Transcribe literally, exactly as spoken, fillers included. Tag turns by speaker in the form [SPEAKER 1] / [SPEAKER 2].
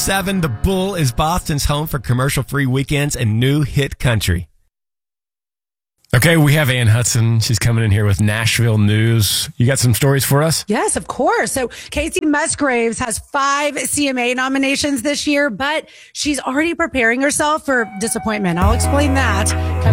[SPEAKER 1] seven, the Bull is Boston's home for commercial-free weekends and new hit country. Okay, we have Ann Hudson. She's coming in here with Nashville news. You got some stories for us?
[SPEAKER 2] Yes, of course. So Casey Musgraves has five C M A nominations this year, but she's already preparing herself for disappointment. I'll explain that coming